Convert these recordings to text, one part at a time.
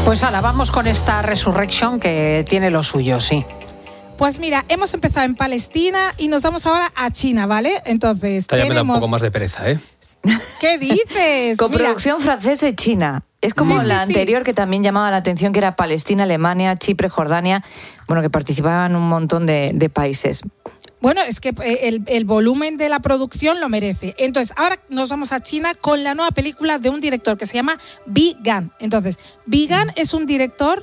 Pues ahora vamos con esta Resurrection que tiene lo suyo, sí. Pues mira, hemos empezado en Palestina y nos vamos ahora a China, ¿vale? Entonces, esta ya me da un poco más de pereza, ¿eh? ¿Qué dices? Con producción francesa y china. Es como la anterior que también llamaba la atención, que era Palestina, Alemania, Chipre, Jordania, bueno, que participaban un montón de países. Bueno, es que el volumen de la producción lo merece. Entonces, ahora nos vamos a China con la nueva película de un director que se llama Bi Gan. Entonces, Bi Gan es un director,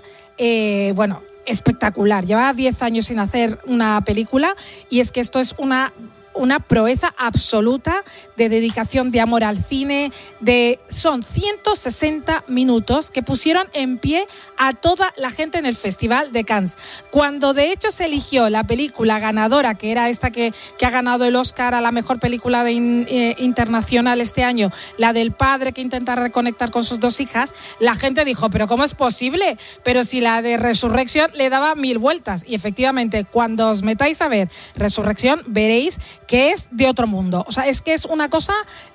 espectacular. Lleva 10 años sin hacer una película y es que esto es una proeza absoluta de dedicación, de amor al cine. Son 160 minutos que pusieron en pie a toda la gente en el Festival de Cannes. Cuando de hecho se eligió la película ganadora, que era esta que ha ganado el Oscar a la mejor película internacional este año, la del padre que intenta reconectar con sus 2 hijas, la gente dijo, ¿pero cómo es posible? Pero si la de Resurrección le daba 1000 vueltas. Y efectivamente, cuando os metáis a ver Resurrección, veréis que es de otro mundo. O sea, es que es una cosa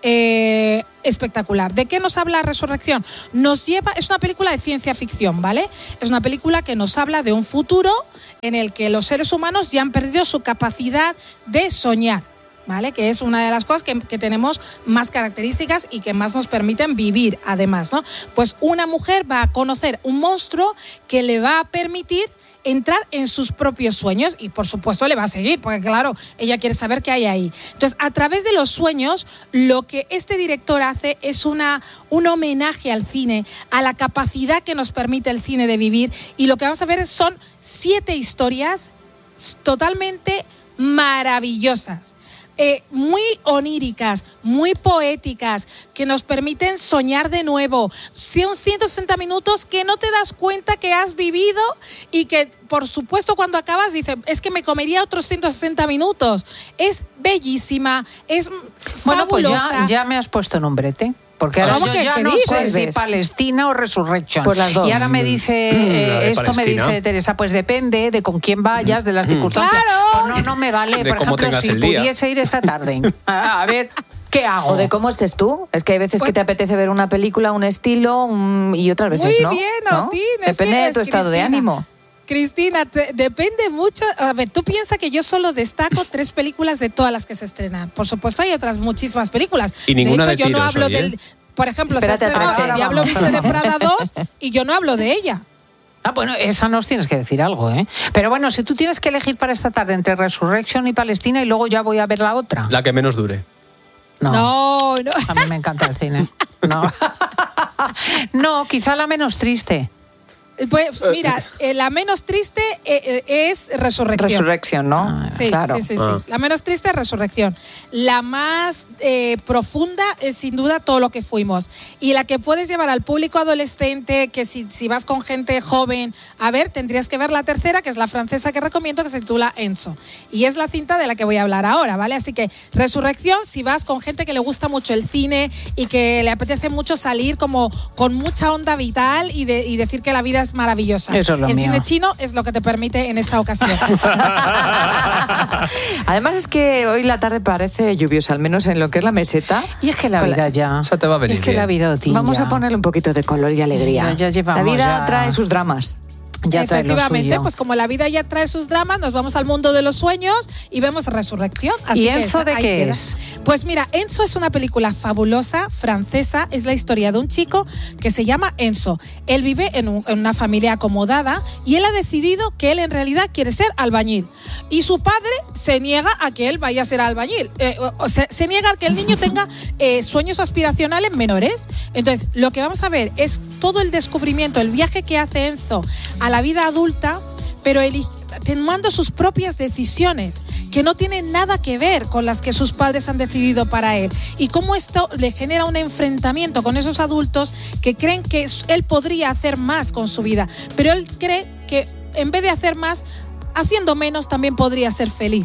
espectacular. ¿De qué nos habla Resurrección? Es una película de ciencia ficción, ¿vale? Es una película que nos habla de un futuro en el que los seres humanos ya han perdido su capacidad de soñar, ¿vale? Que es una de las cosas que tenemos más características y que más nos permiten vivir, además, ¿no? Pues una mujer va a conocer un monstruo que le va a permitir entrar en sus propios sueños y por supuesto le va a seguir, porque claro, ella quiere saber qué hay ahí. Entonces, a través de los sueños, lo que este director hace es un homenaje al cine, a la capacidad que nos permite el cine de vivir, y lo que vamos a ver son 7 historias totalmente maravillosas. Muy oníricas, muy poéticas, que nos permiten soñar de nuevo. Son 160 minutos que no te das cuenta que has vivido y que, por supuesto, cuando acabas dices, es que me comería otros 160 minutos. Es bellísima, es fabulosa. Bueno, pues ya me has puesto nombrete. Porque ahora yo ya no sé si Palestina o Resurrection. Pues las dos. Y ahora me dice, esto me dice Teresa, pues depende de con quién vayas, de las circunstancias. ¡Claro! Pues no me vale. Por ejemplo, si pudiese ir esta tarde. A ver, ¿qué hago? O de cómo estés tú. Es que hay veces que te apetece ver una película, un estilo, y otras veces no. Muy bien, Otín. Depende de tu estado de ánimo. Cristina, depende mucho. A ver, tú piensas que yo solo destaco 3 películas de todas las que se estrenan. Por supuesto, hay otras muchísimas películas. Y ninguna de hecho, yo no hablo del... Por ejemplo, se estrenó El Diablo Viste de Prada 2 y yo no hablo de ella. Ah, bueno, esa nos tienes que decir algo, ¿eh? Pero bueno, si tú tienes que elegir para esta tarde entre Resurrection y Palestina y luego ya voy a ver la otra. La que menos dure. No. A mí me encanta el cine. No. No, quizá la menos triste. Pues mira, la menos triste es Resurrección. Resurrección, ¿no? Sí, claro. sí. La menos triste es Resurrección. La más profunda es sin duda Todo lo que fuimos. Y la que puedes llevar al público adolescente, que si vas con gente joven a ver, tendrías que ver la tercera, que es la francesa que recomiendo, que se titula Enso. Y es la cinta de la que voy a hablar ahora, ¿vale? Así que Resurrección, si vas con gente que le gusta mucho el cine y que le apetece mucho salir como con mucha onda vital y decir que la vida es maravillosa. Eso es lo mío. El cine chino es lo que te permite en esta ocasión. Además es que hoy la tarde parece lluviosa, al menos en lo que es la meseta. Y es que la vida ya... Eso te va a venir Es que bien. la vida, Otín, Vamos ya. a ponerle un poquito de color y alegría. Ya llevamos, la vida ya... trae sus dramas. Ya trae lo Efectivamente, suyo. pues como la vida ya trae sus dramas, nos vamos al mundo de los sueños y vemos Resurrección. Así ¿Y que Enzo de ahí qué queda. es? Pues mira, Enzo es una película fabulosa, francesa. Es la historia de un chico que se llama Enzo. Él vive en una familia acomodada y él ha decidido que él en realidad quiere ser albañil. Y su padre se niega a que él vaya a ser albañil. Se niega a que el niño tenga sueños aspiracionales menores. Entonces, lo que vamos a ver es todo el descubrimiento, el viaje que hace Enzo a la vida adulta, pero tomando sus propias decisiones que no tienen nada que ver con las que sus padres han decidido para él, y cómo esto le genera un enfrentamiento con esos adultos que creen que él podría hacer más con su vida, pero él cree que en vez de hacer más, haciendo menos también podría ser feliz.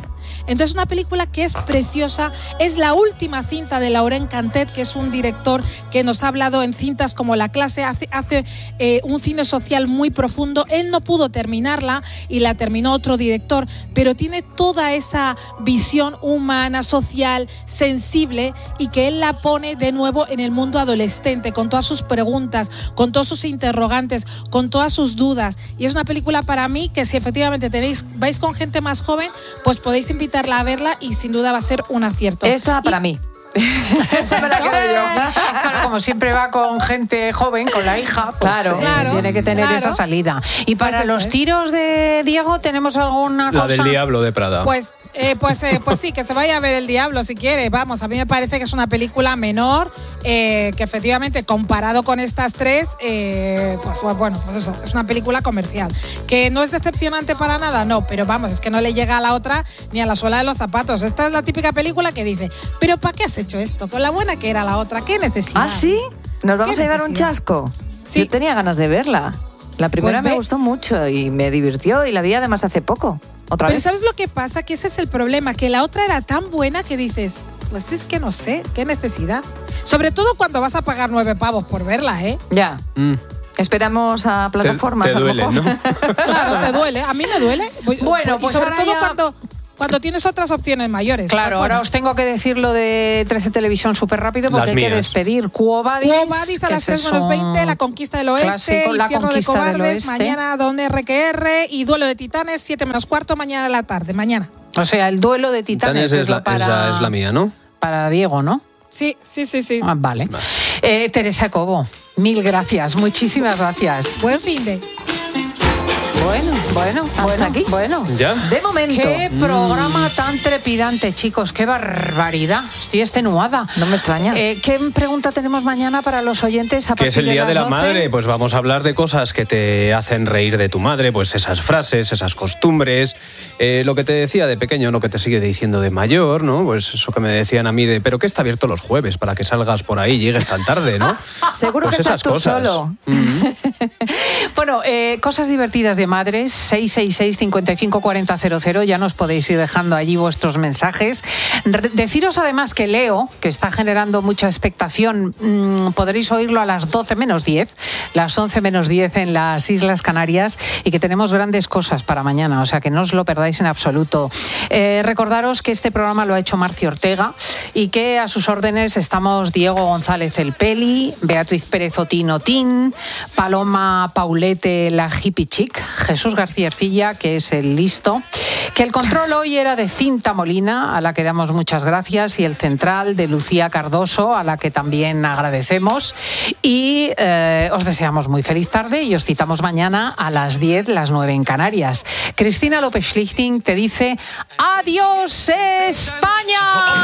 Entonces, una película que es preciosa, es la última cinta de Laurent Cantet, que es un director que nos ha hablado en cintas como La clase, hace un cine social muy profundo. Él no pudo terminarla y la terminó otro director, pero tiene toda esa visión humana, social, sensible, y que él la pone de nuevo en el mundo adolescente, con todas sus preguntas, con todos sus interrogantes, con todas sus dudas. Y es una película para mí que, si efectivamente vais con gente más joven, pues podéis invitarla a verla y sin duda va a ser un acierto. Esta para mí. Esta me la quedo yo. Claro, como siempre va con gente joven, con la hija, pues Claro. tiene que tener esa salida. Y para Pues los tiros de Diego, ¿tenemos alguna La cosa? del Diablo de Prada. Pues sí, que se vaya a ver El Diablo si quiere. Vamos, a mí me parece que es una película menor, que efectivamente, comparado con estas tres, pues eso, es una película comercial. ¿Que no es decepcionante para nada? No, pero vamos, es que no le llega a la otra ni a la suela de los zapatos. Esta es la típica película que dice, ¿pero para qué has hecho esto? Con la buena que era la otra, ¿qué necesidad? ¿Ah, sí? ¿Nos vamos ¿Qué a llevar un necesidad? chasco? Sí. Yo tenía ganas de verla. La primera Pues me ve. gustó mucho y me divirtió, y la vi además hace poco. ¿Otra Pero vez? ¿sabes lo que pasa? Que ese es el problema, que la otra era tan buena que dices, pues es que no sé, ¿qué necesidad? Sobre todo cuando vas a pagar 9 pavos por verla, ¿eh? Ya. Esperamos a plataformas, te a lo duele, mejor. ¿no? Claro, te duele. A mí me duele. Bueno, y pues sobre ahora todo ya- cuando tienes otras opciones mayores. Claro, Pues bueno. ahora os tengo que decir lo de 13 Televisión súper rápido porque Las hay que mías. despedir. Quo Vadis, Quo Vadis a que las ese 3 menos son 20, La Conquista del Oeste, clásico, La Infierno de Conquista del Cobardes, Oeste. mañana Don RQR y Duelo de Titanes, 7 menos cuarto, mañana a la tarde, mañana. O sea, el duelo de titanes Titanes es lo para, esa es la mía, ¿no? para Diego, ¿no? Sí. Ah, vale. Teresa Cobo, mil gracias, muchísimas gracias. Buen fin de. Hasta aquí. Bueno. ¿Ya? De momento. Qué programa tan trepidante, chicos, qué barbaridad. Estoy extenuada. No me extraña. ¿Qué pregunta tenemos mañana para los oyentes a Que partir es el Día de las la 12? Madre, pues vamos a hablar de cosas que te hacen reír de tu madre, pues esas frases, esas costumbres, lo que te decía de pequeño, lo que te sigue diciendo de mayor, ¿no? Pues eso que me decían a mí de, pero que está abierto los jueves para que salgas por ahí y llegues tan tarde, ¿no? Seguro Pues que estás esas tú cosas. solo. Bueno, cosas divertidas de madres, 666-554000, ya nos podéis ir dejando allí vuestros mensajes. Deciros además que Leo, que está generando mucha expectación, podréis oírlo a las 12 menos 10, las 11 menos 10 en las Islas Canarias, y que tenemos grandes cosas para mañana, o sea que no os lo perdáis en absoluto. Recordaros que este programa lo ha hecho Marci Ortega y que a sus órdenes estamos Diego González el Peli, Beatriz Pérez Otino Tin, Paloma Paulete la hippie chic, Jesús García Ercilla, que es el listo, que el control hoy era de Cinta Molina, a la que damos muchas gracias, y el central de Lucía Cardoso, a la que también agradecemos, y os deseamos muy feliz tarde y os citamos mañana a las 10, las 9 en Canarias. Cristina López Schlichting te dice ¡adiós, España!